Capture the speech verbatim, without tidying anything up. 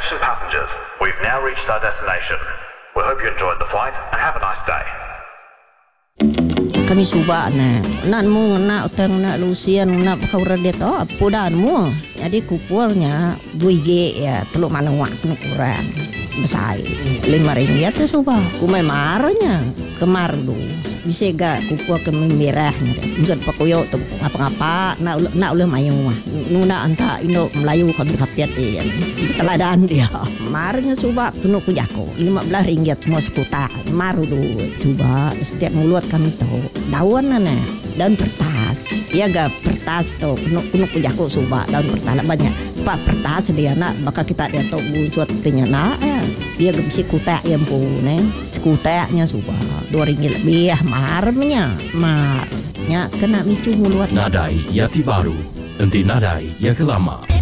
Attention passengers, we've now reached our destination. We hope you enjoyed the flight and have a nice day. Kami suba na nan mo na utang na Lucian na bakawra dito pudan mo jadi kupulnya dua G ya teluk manawak nu kurang besai lima ringgit tu suba ku mai marnya kemar du bisa ga kupul ke merahnya deh pakuyo tu ngapa-ngapa na na uleh mayu mah nuna anta Indo Melayu kami kapiat eh teladan dia marnya suba kunu ku jako lima belas ringgit semua sekuta maru du suba setiap mulut kami tahu daun na daun pertas ya ga pertas tu kunu kunu ku jako suba daun pertas banyak pak pertas dia nak maka kita dia tahu buat tanya nak dia ga bisa kutak yang pun sekutaknya suba dua ringgit lebih marnya marnya kena micu mulut Nadai Yati Baru, nanti nadai ya kelama.